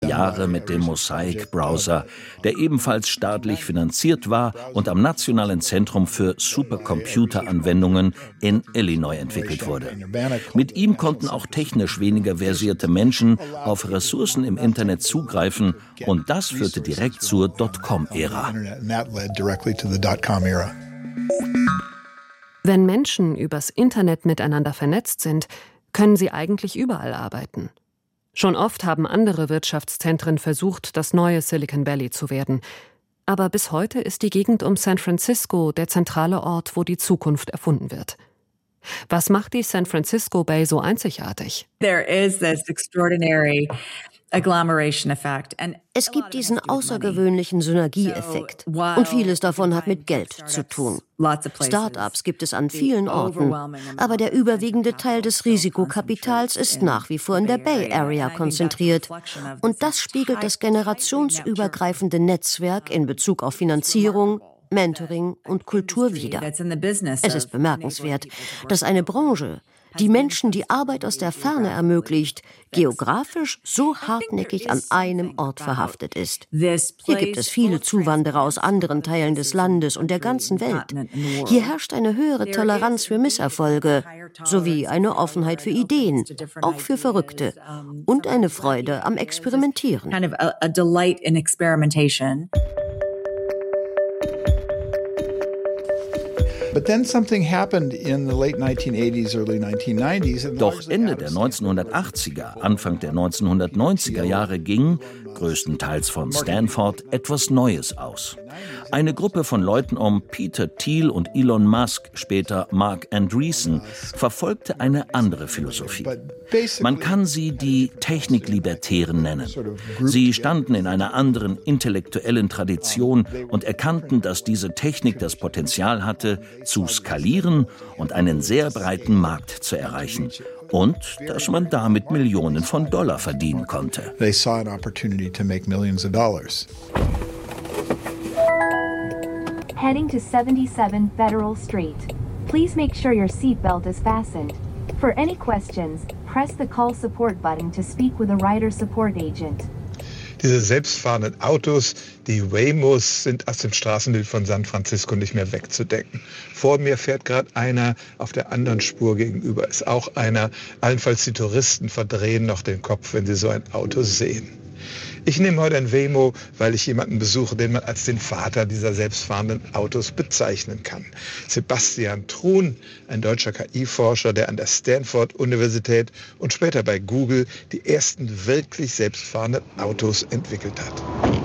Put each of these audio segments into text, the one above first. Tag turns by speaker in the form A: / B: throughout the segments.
A: Jahre mit dem Mosaic-Browser, der ebenfalls staatlich finanziert war und am Nationalen Zentrum für Supercomputeranwendungen in Illinois entwickelt wurde. Mit ihm konnten auch technisch weniger versierte Menschen auf Ressourcen im Internet zugreifen und das führte direkt zur Dotcom-Ära.
B: Wenn Menschen übers Internet miteinander vernetzt sind, können sie eigentlich überall arbeiten. Schon oft haben andere Wirtschaftszentren versucht, das neue Silicon Valley zu werden. Aber bis heute ist die Gegend um San Francisco der zentrale Ort, wo die Zukunft erfunden wird. Was macht die San Francisco Bay so einzigartig?
C: Es gibt diesen außergewöhnlichen Synergieeffekt. Und vieles davon hat mit Geld zu tun. Start-ups gibt es an vielen Orten. Aber der überwiegende Teil des Risikokapitals ist nach wie vor in der Bay Area konzentriert. Und das spiegelt das generationsübergreifende Netzwerk in Bezug auf Finanzierung, Mentoring und Kultur wider. Es ist bemerkenswert, dass eine Branche, die Menschen die Arbeit aus der Ferne ermöglicht, geografisch so hartnäckig an einem Ort verhaftet ist. Hier gibt es viele Zuwanderer aus anderen Teilen des Landes und der ganzen Welt. Hier herrscht eine höhere Toleranz für Misserfolge sowie eine Offenheit für Ideen, auch für Verrückte, und eine Freude am Experimentieren.
A: Doch Ende der 1980er, Anfang der 1990er Jahre ging, größtenteils von Stanford, etwas Neues aus. Eine Gruppe von Leuten um Peter Thiel und Elon Musk, später Marc Andreessen, verfolgte eine andere Philosophie. Man kann sie die Techniklibertären nennen. Sie standen in einer anderen intellektuellen Tradition und erkannten, dass diese Technik das Potenzial hatte, zu skalieren und einen sehr breiten Markt zu erreichen. Und dass man damit Millionen von Dollar verdienen konnte.
D: They saw an opportunity to make millions of dollars.
E: Heading to 77 Federal Street. Please make sure your seatbelt is fastened. For any questions, press the call support button to speak with a rider support agent.
F: Diese selbstfahrenden Autos, die Waymos, sind aus dem Straßenbild von San Francisco nicht mehr wegzudenken. Vor mir fährt gerade einer, auf der anderen Spur gegenüber ist auch einer. Allenfalls die Touristen verdrehen noch den Kopf, wenn sie so ein Auto sehen. Ich nehme heute ein Waymo, weil ich jemanden besuche, den man als den Vater dieser selbstfahrenden Autos bezeichnen kann. Sebastian Thrun, ein deutscher KI-Forscher, der an der Stanford-Universität und später bei Google die ersten wirklich selbstfahrenden Autos entwickelt hat.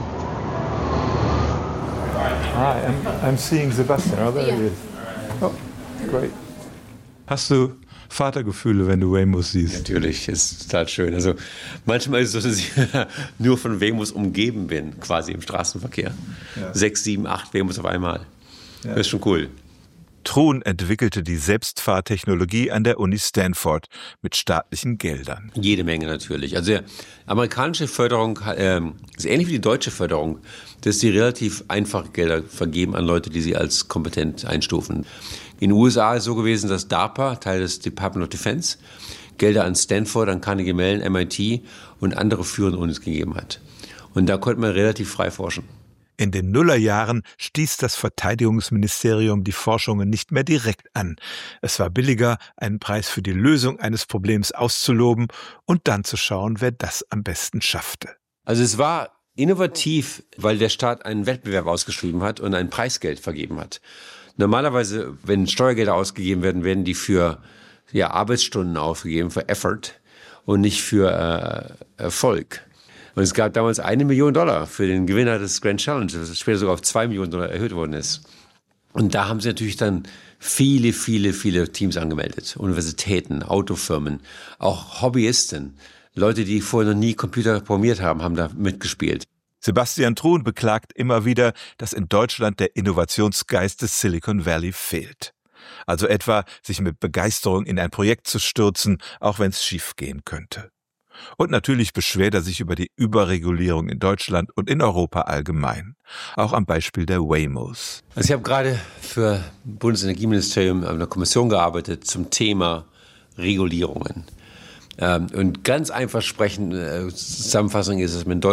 D: Hi, I'm seeing Sebastian. Oh, there he is. Oh, great.
F: Hast du Vatergefühle, wenn du Waymos siehst?
G: Natürlich, ist total schön. Also manchmal ist es so, dass ich nur von Waymos umgeben bin, quasi im Straßenverkehr. Ja. 6, 7, 8 Waymos auf einmal. Ja. Das ist schon cool.
H: Thrun entwickelte die Selbstfahrtechnologie an der Uni Stanford mit staatlichen Geldern.
G: Jede Menge natürlich. Also die amerikanische Förderung ist ähnlich wie die deutsche Förderung, dass sie relativ einfache Gelder vergeben an Leute, die sie als kompetent einstufen. In den USA ist es so gewesen, dass DARPA, Teil des Department of Defense, Gelder an Stanford, an Carnegie Mellon, MIT und andere führende Unis gegeben hat. Und da konnte man relativ frei forschen.
H: In den Nullerjahren stieß das Verteidigungsministerium die Forschungen nicht mehr direkt an. Es war billiger, einen Preis für die Lösung eines Problems auszuloben und dann zu schauen, wer das am besten schaffte.
G: Also es war innovativ, weil der Staat einen Wettbewerb ausgeschrieben hat und ein Preisgeld vergeben hat. Normalerweise, wenn Steuergelder ausgegeben werden, werden die für Arbeitsstunden ausgegeben, für Effort und nicht für Erfolg. Und es gab damals $1 Million für den Gewinner des Grand Challenge, das später sogar auf $2 Millionen erhöht worden ist. Und da haben sie natürlich dann viele Teams angemeldet. Universitäten, Autofirmen, auch Hobbyisten. Leute, die vorher noch nie Computer programmiert haben, haben da mitgespielt.
H: Sebastian Thrun beklagt immer wieder, dass in Deutschland der Innovationsgeist des Silicon Valley fehlt. Also etwa, sich mit Begeisterung in ein Projekt zu stürzen, auch wenn es schiefgehen könnte. Und natürlich beschwert er sich über die Überregulierung in Deutschland und in Europa allgemein. Auch am Beispiel der Waymos.
G: Also ich habe gerade für Bundesenergieministerium an einer Kommission gearbeitet zum Thema Regulierungen. Und ganz einfach sprechen, Zusammenfassung ist, dass man in Deutschland